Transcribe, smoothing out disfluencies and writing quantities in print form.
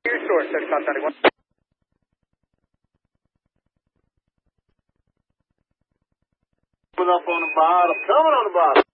your source, 3591. Up on the bottom, coming on the bottom.